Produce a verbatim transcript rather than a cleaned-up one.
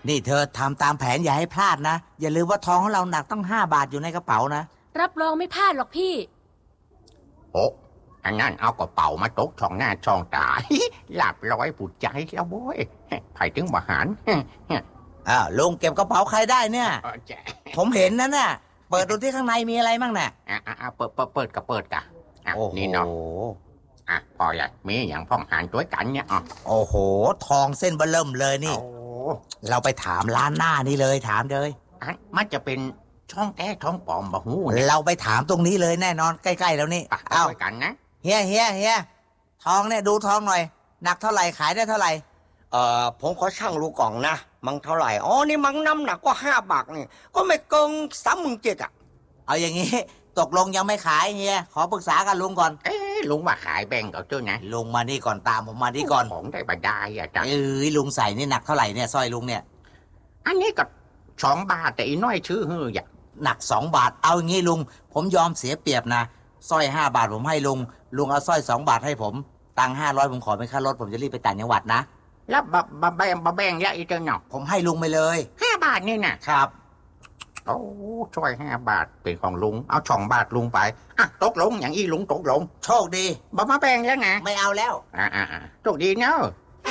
นี่เธอทำตามแผนอย่าให้พลาดนะอย่าลืมว่าทองของเราหนักต้องห้าบาทอยู่ในกระเป๋านะรับรองไม่พลาดหรอกพี่โอ้อันนั้นเอากระเป๋ามาตกช่องหน้าช่องตาหลับร้อยผุดใจแล้วโว้ยไผ่ถึงมาหารอ้าวลุงเก็บกระเป๋าใครได้เนี่ยผมเห็นนั่นน่ะเปิดดูที่ข้างในมีอะไรบ้างน่ะอ่ะอ่ะเปิดเปิดเปิดกับเปิดกะนี่เนาะอ่ะพออย่างมีอย่างพ่องหารตัวกันเนี่ยอ๋อโอ้โหทองเส้นเบลิ่มเลยนี่เราไปถามร้านหน้านี่เลยถามเลยอ่ะมันจะเป็นช่องแท้ช่องปลอมบ่ฮู้เราไปถามตรงนี้เลยแน่นอนใกล้ๆแล้วนี่เอาด้วยกันนะเฮียเฮียเฮียทองเนี่ยดูทองหน่อยหนักเท่าไหร่ขายได้เท่าไหร่เอ่อผมขอช่างรูกล่องนะมังเท่าไหร่อ๋อนี่มังน้ำหนักก็ห้าบาทนี่ก็ไม่เกินสามหมื่นเจ็ดอ่ะเอาอย่างงี้ตกลงยังไม่ขายเฮียขอปรึกษากันลุงก่อนเอ้ลุงว่าขายแบ่งเอาเจ้านะลุงมานี่ก่อนตามผมมานี่ก่อนของได้บาได้อ่ะจ้ะเอ้ยลุงใส่นี่หนักเท่าไหร่เนี่ยสร้อยลุงเนี่ยอันนี้ก็สองบาทแต่อีน้อยชื่อเฮืออย่างหนักสองบาทเอาอย่างงี้ลุงผมยอมเสียเปรียบนะสร้อยห้าบาทผมให้ลุงลุงเอาสร้อยสองบาทให้ผมตังค์ห้าร้อยผมขอเป็นค่ารถผมจะรีบไปต่างจังหวัดนะแล้วบะบะแบงบะแบงแล้วอีเจ้าหนอกผมให้ลุงไปเลยห้าบาทนี่นะครับโอ้ช่วยห้าบาทเป็นของลุงเอาสองบาทลุงไปอ่ะตกลงอย่างอีลุงตกลงโชคดีบะมาแบงแล้วไงไม่เอาแล้วอ่าอ่าโชคดีเนาะ